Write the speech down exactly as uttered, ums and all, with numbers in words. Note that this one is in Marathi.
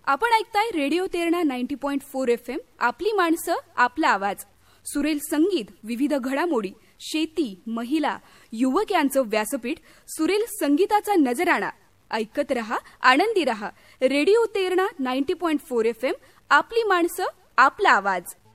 आपण ऐकताय radio Terna ninety point four F M. आपली माणसं आपला आवाज. सुरेल संगीत, विविध घडामोडी, शेती, महिला, युवक यांचं व्यासपीठ, सुरेल संगीताचा नजराणा. ऐकत रहा, आनंदी रहा. Radio Terna ninety point four F M. आपली माणसं आपला आवाज.